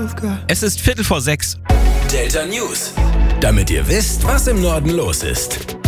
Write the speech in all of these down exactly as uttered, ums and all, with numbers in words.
Es ist Viertel vor sechs. Delta News. Damit ihr wisst, was im Norden los ist.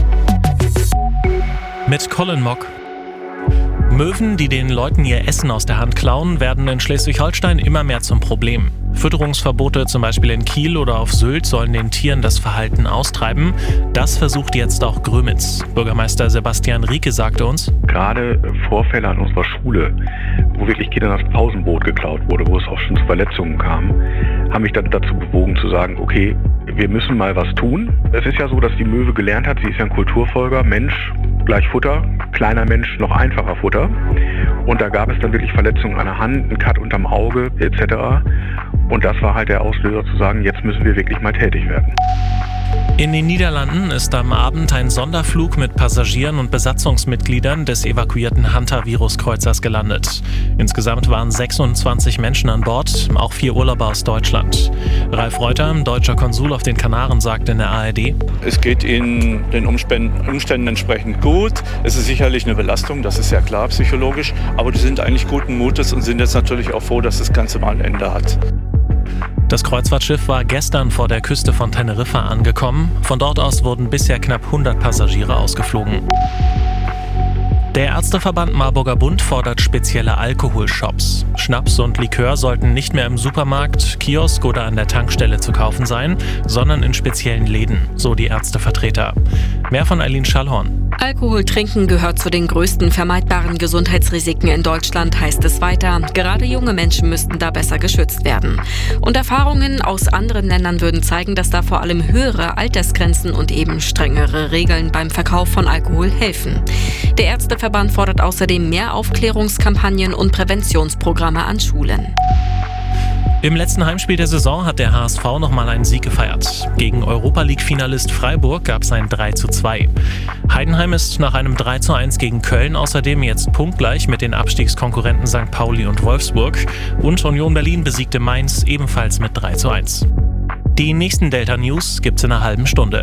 Mit Colin Mock. Möwen, die den Leuten ihr Essen aus der Hand klauen, werden in Schleswig-Holstein immer mehr zum Problem. Fütterungsverbote zum Beispiel in Kiel oder auf Sylt sollen den Tieren das Verhalten austreiben. Das versucht jetzt auch Grömitz. Bürgermeister Sebastian Rieke sagte uns: Gerade Vorfälle an unserer Schule, wo wirklich Kindern das Pausenbrot geklaut wurde, wo es auch schon zu Verletzungen kam, haben mich dann dazu bewogen zu sagen, okay, wir müssen mal was tun. Es ist ja so, dass die Möwe gelernt hat, sie ist ja ein Kulturfolger, Mensch gleich Futter, kleiner Mensch noch einfacher Futter. Und da gab es dann wirklich Verletzungen an der Hand, einen Cut unterm Auge et cetera. Und das war halt der Auslöser zu sagen, jetzt müssen wir wirklich mal tätig werden. In den Niederlanden ist am Abend ein Sonderflug mit Passagieren und Besatzungsmitgliedern des evakuierten Hunter-Viruskreuzers gelandet. Insgesamt waren sechsundzwanzig Menschen an Bord, auch vier Urlauber aus Deutschland. Ralf Reuter, deutscher Konsul auf den Kanaren, sagte in der A R D: Es geht ihnen den Umständen, Umständen entsprechend gut. Es ist sicherlich eine Belastung, das ist ja klar psychologisch, aber die sind eigentlich guten Mutes und sind jetzt natürlich auch froh, dass das Ganze mal ein Ende hat. Das Kreuzfahrtschiff war gestern vor der Küste von Teneriffa angekommen. Von dort aus wurden bisher knapp hundert Passagiere ausgeflogen. Der Ärzteverband Marburger Bund fordert spezielle Alkoholshops. Schnaps und Likör sollten nicht mehr im Supermarkt, Kiosk oder an der Tankstelle zu kaufen sein, sondern in speziellen Läden, so die Ärztevertreter. Mehr von Eileen Schallhorn. Alkohol trinken gehört zu den größten vermeidbaren Gesundheitsrisiken in Deutschland, heißt es weiter. Gerade junge Menschen müssten da besser geschützt werden. Und Erfahrungen aus anderen Ländern würden zeigen, dass da vor allem höhere Altersgrenzen und eben strengere Regeln beim Verkauf von Alkohol helfen. Der Ärzteverband fordert außerdem mehr Aufklärungskampagnen und Präventionsprogramme an Schulen. Im letzten Heimspiel der Saison hat der H S V nochmal einen Sieg gefeiert. Gegen Europa-League-Finalist Freiburg gab es ein drei zu zwei. Heidenheim ist nach einem drei zu eins gegen Köln außerdem jetzt punktgleich mit den Abstiegskonkurrenten Sankt Pauli und Wolfsburg. Und Union Berlin besiegte Mainz ebenfalls mit drei zu eins. Die nächsten Delta News gibt's in einer halben Stunde.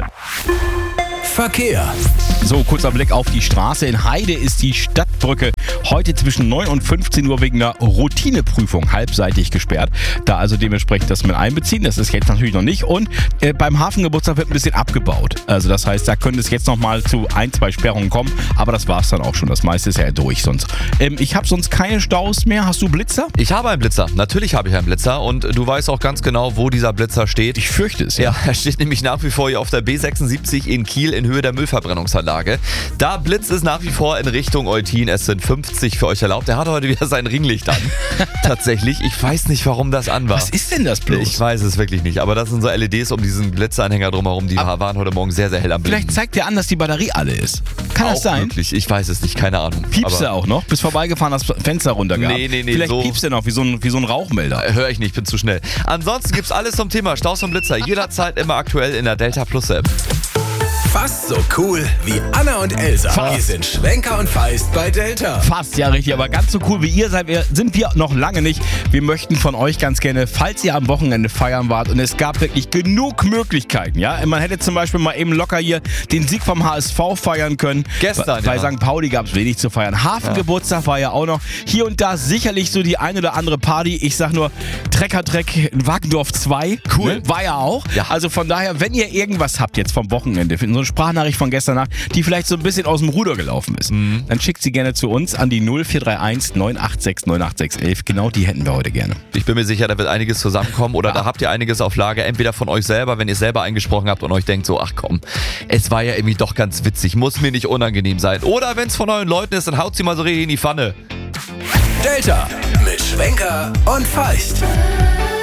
Verkehr. So, kurzer Blick auf die Straße. In Heide ist die Stadtbrücke heute zwischen neun und fünfzehn Uhr wegen einer Routineprüfung halbseitig gesperrt. Da also dementsprechend das mit einbeziehen. Das ist jetzt natürlich noch nicht. Und äh, beim Hafengeburtstag wird ein bisschen abgebaut. Also das heißt, da könnte es jetzt noch mal zu ein, zwei Sperrungen kommen. Aber das war's dann auch schon. Das meiste ist ja durch sonst. Ähm, ich habe sonst keine Staus mehr. Hast du Blitzer? Ich habe einen Blitzer. Natürlich habe ich einen Blitzer. Und du weißt auch ganz genau, wo dieser Blitzer steht. Ich fürchte es, ja. Ja, er steht nämlich nach wie vor hier auf der B sechsundsiebzig in Kiel in Höhe der Müllverbrennungsanlage. Da blitzt es nach wie vor in Richtung Eutin. Es sind fünfzig für euch erlaubt. Er hat heute wieder sein Ringlicht an. Tatsächlich. Ich weiß nicht, warum das an war. Was ist denn das bloß? Ich weiß es wirklich nicht. Aber das sind so L E Ds um diesen Blitzeranhänger drumherum. Die Aber waren heute Morgen sehr, sehr hell am Blinken. Vielleicht zeigt der an, dass die Batterie alle ist. Kann auch das sein? Möglich. Ich weiß es nicht. Keine Ahnung. Piepst er auch noch? Bist vorbeigefahren, hast das Fenster runtergehabt? Nee, nee, nee. Vielleicht so piepst er noch wie so ein, wie so ein Rauchmelder. Hör ich nicht, bin zu schnell. Ansonsten gibt's alles zum Thema Staus und Blitzer. Jederzeit immer aktuell in der Delta Plus App. Fast so cool wie Anna und Elsa. Fast. Wir sind Schwenker und Feist bei Delta. Fast, ja richtig, aber ganz so cool wie ihr seid, wir, sind wir noch lange nicht. Wir möchten von euch ganz gerne, falls ihr am Wochenende feiern wart und es gab wirklich genug Möglichkeiten, ja. Man hätte zum Beispiel mal eben locker hier den Sieg vom H S V feiern können. Gestern, Bei ja. Sankt Pauli gab es wenig zu feiern. Hafengeburtstag ja. war ja auch noch. Hier und da sicherlich so die ein oder andere Party. Ich sag nur Trecker-Treck in Wagendorf zwei. Cool. Ne? War ja auch. Ja. Also von daher, wenn ihr irgendwas habt jetzt vom Wochenende, so eine Sprachnachricht von gestern Nacht, die vielleicht so ein bisschen aus dem Ruder gelaufen ist, mhm. dann schickt sie gerne zu uns an die null vier drei eins neun acht sechs neun acht sechs elf. Genau die hätten wir heute gerne. Ich bin mir sicher, da wird einiges zusammenkommen oder ja. da habt ihr einiges auf Lager. Entweder von euch selber, wenn ihr es selber eingesprochen habt und euch denkt so, ach komm, es war ja irgendwie doch ganz witzig, muss mir nicht unangenehm sein. Oder wenn es von euren Leuten ist, dann haut sie mal so richtig in die Pfanne. Delta mit Schwenker und Feist.